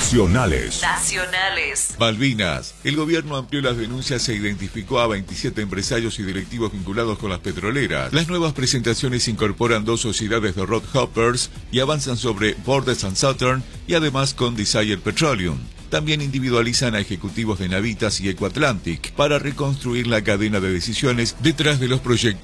Nacionales. Malvinas. El gobierno amplió las denuncias e identificó a 27 empresarios y directivos vinculados con las petroleras. Las nuevas presentaciones incorporan 2 sociedades de roadhoppers y avanzan sobre Borders and Southern y además con Desire Petroleum. También individualizan a ejecutivos de Navitas y Ecoatlantic para reconstruir la cadena de decisiones detrás de los proyectos